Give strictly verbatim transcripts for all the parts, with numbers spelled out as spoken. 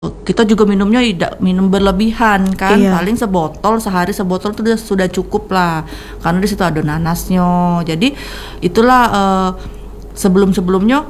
Kita juga minumnya tidak minum berlebihan kan, Iya. paling sebotol sehari sebotol itu sudah, sudah cukup lah, karena di situ ada nanasnya. Jadi itulah uh, sebelum-sebelumnya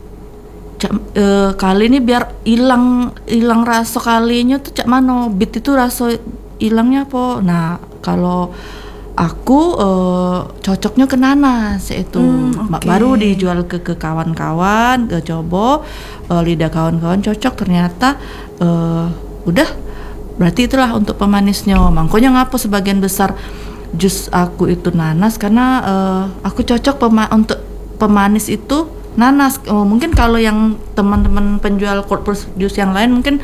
uh, kali ini biar hilang hilang rasa kalinya tuh cak mano bit itu rasa hilangnya apa. Nah kalau aku uh, cocoknya ke nanas itu, Hmm, okay. baru dijual ke ke kawan-kawan, ke coba uh, lidah kawan-kawan cocok, ternyata uh, udah berarti itulah untuk pemanisnya. Makanya ngapa sebagian besar jus aku itu nanas, karena uh, aku cocok pema- untuk pemanis itu nanas. Uh, mungkin kalau yang teman-teman penjual cold press jus yang lain mungkin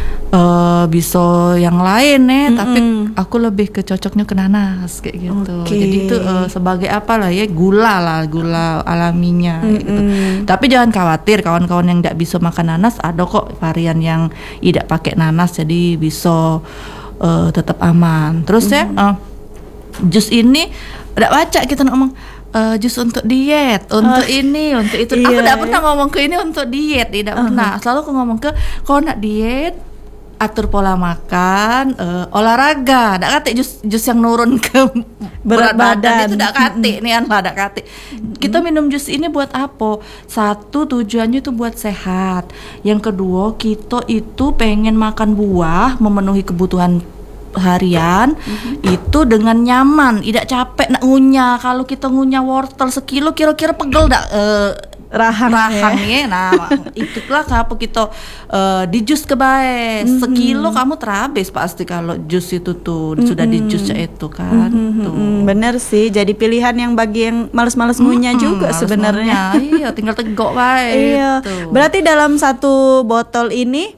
Uh, bisa yang lain nih, mm-hmm. tapi aku lebih ke cocoknya ke nanas kayak gitu. Okay. Jadi itu uh, sebagai apa lah ya, gula lah, gula alaminya mm-hmm. gitu. Tapi jangan khawatir, kawan-kawan yang tidak bisa makan nanas, ada kok varian yang tidak pakai nanas, jadi bisa uh, tetap aman. Terus mm-hmm. ya uh, jus ini udah baca kita ngomong Uh, jus untuk diet, untuk uh, ini, untuk itu. Iya, aku tidak pernah ngomong ke ini untuk diet, tidak uh-huh. pernah. Selalu aku ngomong ke, kalau nak diet, atur pola makan, uh, olahraga. Tidak kate jus jus yang nurun ke berat, berat badan. badan itu tidak kate mm-hmm. nih an lah, tidak kate. Mm-hmm. Kita minum jus ini buat apa? Satu, tujuannya itu buat sehat. Yang kedua, kita itu pengen makan buah, memenuhi kebutuhan harian mm-hmm. itu dengan nyaman, tidak capek nak ngunyah. Kalau kita ngunyah wortel sekilo kira-kira pegel dak uh, rahang rahang ya. Nah itulah kenapa kita uh, di jus kebae mm-hmm. sekilo kamu terhabis pasti kalau jus itu tuh mm-hmm. sudah di jus itu kan mm-hmm. tuh. Bener sih, jadi pilihan yang bagi yang males-males ngunyah mm-hmm. juga sebenarnya. Iya, tinggal tegok bae. Iya. Gitu. Berarti dalam satu botol ini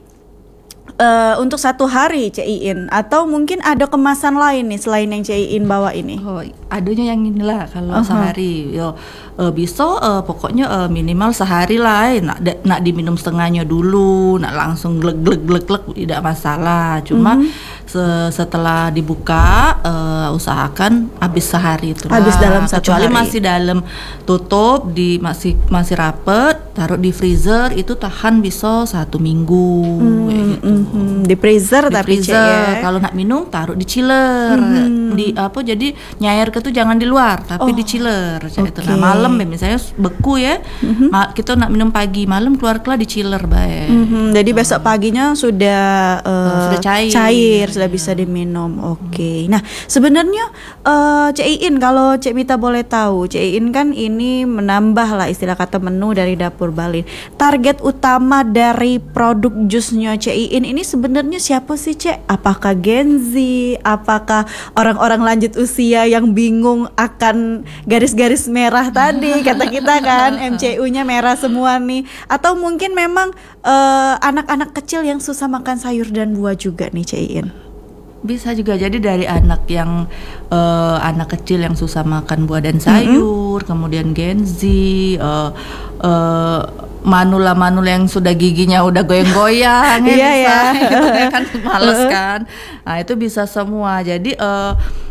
Uh, untuk satu hari Cik Iin, atau mungkin ada kemasan lain nih selain yang Cik Iin bawa ini? Oh, adanya yang inilah kalau uh-huh. sehari. Yo, uh, bisa uh, pokoknya uh, minimal sehari lah. Nak de, nak diminum setengahnya dulu, nak langsung glek glek glek glek tidak masalah. Cuma uh-huh. se- setelah dibuka uh, usahakan habis sehari itu. Habis dalam satu Kecuali hari. masih dalam tutup di masih masih rapet, taruh di freezer itu tahan bisa satu minggu hmm, kayak gitu. Hmm, di freezer di tapi freezer. ya. Kalau nak minum taruh di chiller. Hmm. Di apa jadi nyair ke tuh jangan di luar tapi oh. di chiller. Okay. Itu. Nah malam ya misalnya beku ya. Mm-hmm. Ma- kita nak minum pagi malam keluar keluar di chiller bae. Mm-hmm. Jadi oh. besok paginya sudah uh, sudah cair, cair sudah bisa diminum. Oke. Okay. Nah sebenarnya uh, Cik Iin, kalau Cik Mita boleh tahu, Cik Iin kan ini menambah lah istilah kata menu dari Dapur Balin. Target utama dari produk jusnya Cik Iin ini sebenarnya siapa sih Cek? Apakah Gen Z? Apakah orang-orang lanjut usia yang bingung akan garis-garis merah tadi kata kita kan M C U-nya merah semua nih? Atau mungkin memang uh, anak-anak kecil yang susah makan sayur dan buah juga nih Cek Iin? Bisa juga jadi dari anak yang uh, anak kecil yang susah makan buah dan sayur, mm-hmm. kemudian Gen Z, uh, uh, manula-manula yang sudah giginya udah goyang-goyang ya, iya ya, gitu ya kan males kan. Nah itu bisa semua. Jadi uh,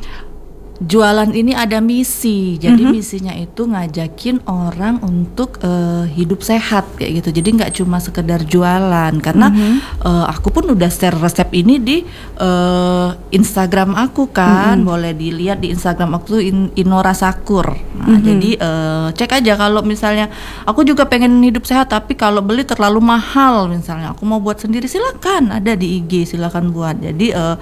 jualan ini ada misi. Jadi mm-hmm. misinya itu ngajakin orang untuk uh, hidup sehat kayak gitu. Jadi nggak cuma sekedar jualan. Karena mm-hmm. uh, aku pun udah share resep ini di uh, Instagram aku kan. Mm-hmm. Boleh dilihat di Instagram aku tuh in, Inora Sakur. Nah, mm-hmm. jadi uh, cek aja kalau misalnya aku juga pengen hidup sehat tapi kalau beli terlalu mahal misalnya. Aku mau buat sendiri silakan, ada di I G silakan buat. Jadi uh,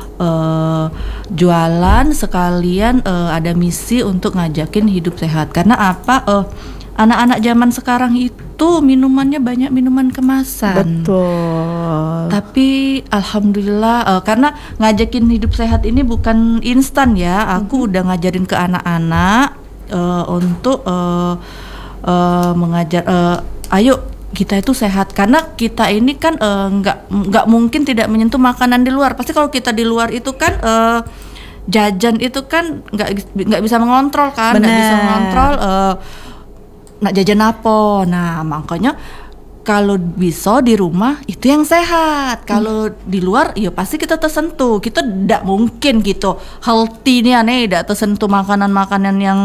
Uh, jualan sekalian uh, ada misi untuk ngajakin hidup sehat. Karena apa? Uh, anak-anak zaman sekarang itu minumannya banyak minuman kemasan. Betul. Tapi alhamdulillah uh, karena ngajakin hidup sehat ini bukan instan ya. Aku mm-hmm. udah ngajarin ke anak-anak uh, untuk uh, uh, mengajar. Uh, ayo. Kita itu sehat karena kita ini kan nggak uh, nggak mungkin tidak menyentuh makanan di luar. Pasti kalau kita di luar itu kan uh, jajan itu kan nggak nggak bisa mengontrol kan, nggak bisa mengontrol uh, nak jajan apa. Nah makanya kalau bisa di rumah itu yang sehat. Kalau hmm. di luar ya pasti kita tersentuh. Kita tidak mungkin gitu healthy nih aneh tidak tersentuh makanan-makanan yang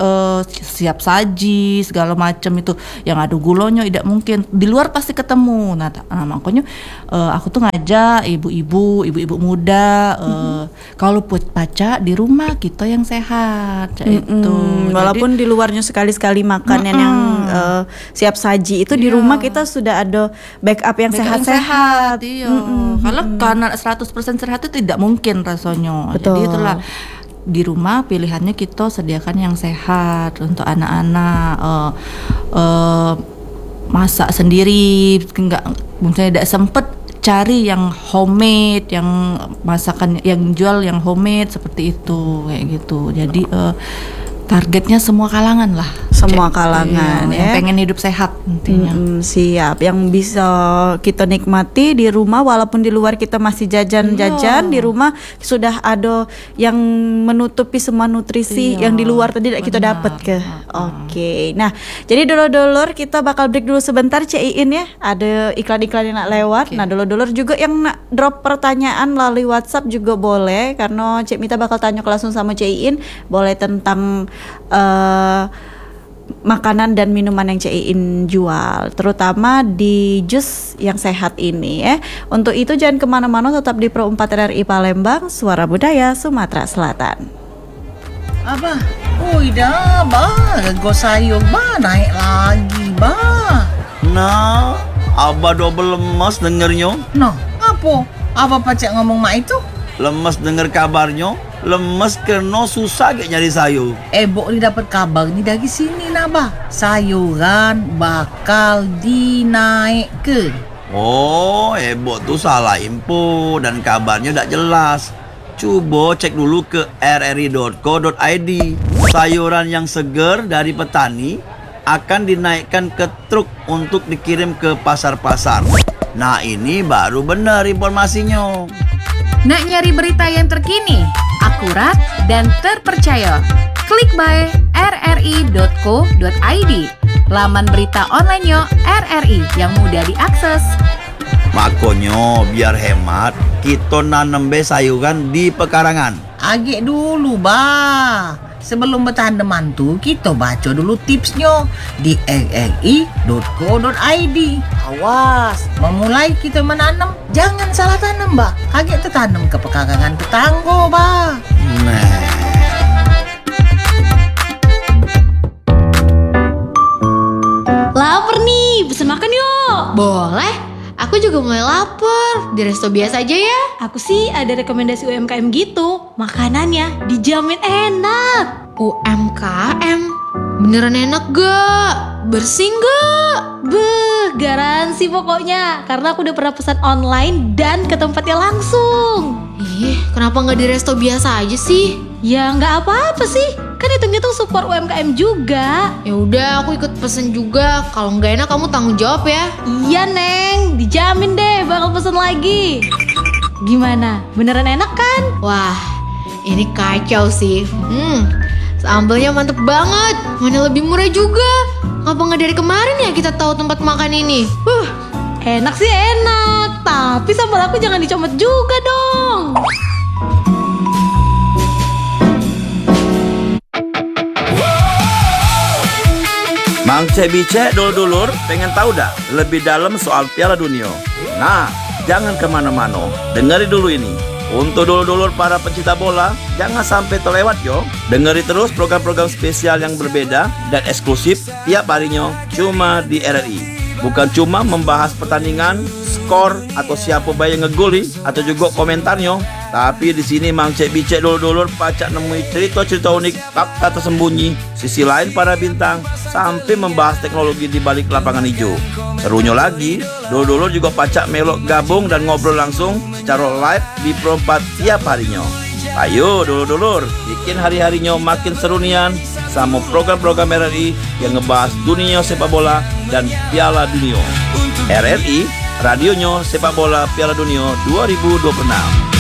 eh, siap saji segala macam itu yang ada gulanya tidak mungkin di luar pasti ketemu. Nah, ta- nah makanya eh, aku tuh ngajak ibu-ibu ibu-ibu muda eh, mm-hmm. kalau buat baca di rumah kita yang sehat kayak Mm-mm. itu. Walaupun di luarnya sekali-sekali makanan Mm-mm. yang eh, siap saji itu di Iya. rumah kita sudah ada backup yang Mereka yang sehat-sehat. iya. Mm-mm. Kalau karena seratus persen sehat itu tidak mungkin rasanya. Betul. Jadi itulah di rumah pilihannya kita sediakan yang sehat untuk anak-anak eh, eh, masak sendiri, enggak misalnya tidak sempet cari yang homemade, yang masakan yang jual yang homemade seperti itu kayak gitu. Jadi eh, targetnya semua kalangan lah. Semua Cek, kalangan, iya, yang ya. pengen hidup sehat intinya. Mm-mm, siap, yang bisa kita nikmati di rumah walaupun di luar kita masih jajan-jajan, Iya. di rumah sudah ada yang menutupi semua nutrisi Iya, yang di luar tadi tidak kita benar. dapat ke. Uh-uh. Oke, nah jadi dulur-dulur kita bakal break dulu sebentar, Cik Iin ya. Ada iklan-iklan yang nak lewat. Oke. Nah dulur-dulur juga yang nak drop pertanyaan melalui WhatsApp juga boleh, karena Cik Mita bakal tanya langsung sama Cik Iin, boleh tentang eh makanan dan minuman yang Cik Iin jual, terutama di jus yang sehat ini ya. Untuk itu jangan kemana-mana, tetap di Pro empat R R I Palembang, Suara Budaya Sumatera Selatan. Apa? Oh dah, bah, rego sayur bah naik lagi bah. Nah, Abah double lemas dengernya. Noh, apa? Apa pacak ngomong mak itu? Lemas denger kabarnya. Lemes kena susah kayak nyari sayur. Eh, Bok ni dapat kabar ni dari sini nah bah. Sayuran bakal dinaik ke. Oh, Ebok tuh salah info dan kabarnya tak jelas. Coba cek dulu ke r r i dot co dot i d. Sayuran yang segar dari petani akan dinaikkan ke truk untuk dikirim ke pasar-pasar. Nah, ini baru benar informasinya. Nak nyari berita yang terkini, akurat, dan terpercaya? Klik by r r i dot co dot i d, laman berita online-nya R R I yang mudah diakses. Makanya biar hemat, kita nanem be sayuran di pekarangan. Agak dulu bah. Sebelum bertanaman tu, kita baca dulu tipsnya di r r i dot co dot i d. Awas, memulai kita menanam, jangan salah tanam bah. Agak tertanam ke pekarangan tetangga bah. Nah, Lapar nih, pesen makan yuk. Boleh, aku juga mulai lapar. Di resto biasa aja ya. Aku sih ada rekomendasi U M K M gitu. Makanannya dijamin enak. U M K M, beneran enak gak? Bersih gak? Beuh, garansi pokoknya. Karena aku udah pernah pesan online dan ke tempatnya langsung. Ih, kenapa gak di resto biasa aja sih? Ya nggak apa-apa sih. Kan hitung-hitung support U M K M juga. Ya udah, aku ikut pesen juga. Kalau nggak enak kamu tanggung jawab ya. Iya Neng, dijamin deh bakal pesen lagi. Gimana? Beneran enak kan? Wah, ini kacau sih. Hmm, sambelnya mantep banget. Mana lebih murah juga. Ngapa nggak dari kemarin ya kita tahu tempat makan ini? Uh, enak sih enak. Tapi sambal aku jangan dicomot juga dong. Mang Cek Bicek dulur-dulur pengen tahu dah lebih dalam soal Piala Dunia? Nah, jangan kemana-mana, dengeri dulu ini. Untuk dulur-dulur para pecinta bola, jangan sampai terlewat yo. Dengeri terus program-program spesial yang berbeda dan eksklusif tiap harinya cuma di R R I. Bukan cuma membahas pertandingan, skor atau siapa bayi ngegoli atau juga komentarnya, tapi di sini Mang Cek Bicek dulur-dulur pacak nemui cerita-cerita unik, fakta tersembunyi, sisi lain para bintang, sampai membahas teknologi di balik lapangan hijau. Serunya lagi, dulur-dulur juga pacak melok gabung dan ngobrol langsung secara live di Pro empat tiap harinya. Ayo dulur-dulur, bikin hari-harinya makin seru nian sama program-program R R I yang ngebahas dunia sepak bola dan Piala Dunia. R R I, radionya sepak bola Piala Dunia dua ribu dua puluh enam.